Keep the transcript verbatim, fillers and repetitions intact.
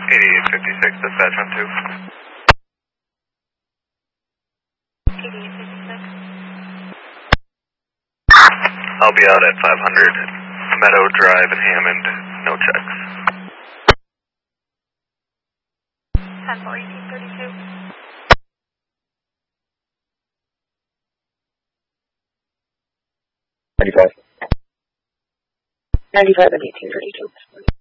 eighty-eight fifty-six, dispatch on two. eighty-eight fifty-six. I'll be out at five hundred Meadow Drive in Hammond, no checks. ten four eighteen thirty-two. ninety-five. ninety-five and eighteen thirty-two.